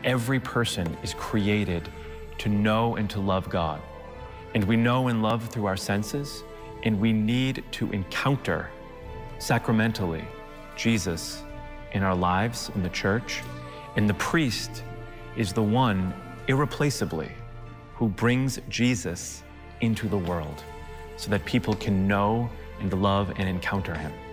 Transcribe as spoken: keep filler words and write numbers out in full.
every person is created to know and to love God. And we know and love through our senses, and we need to encounter sacramentally Jesus in our lives, in the church. And the priest is the one irreplaceably who brings Jesus into the world so that people can know and love and encounter him.